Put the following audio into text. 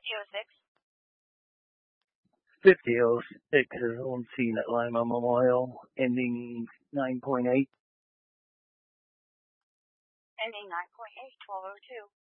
5006 is on scene at Lima Memorial, ending 9.8. Ending 9.8, 1202.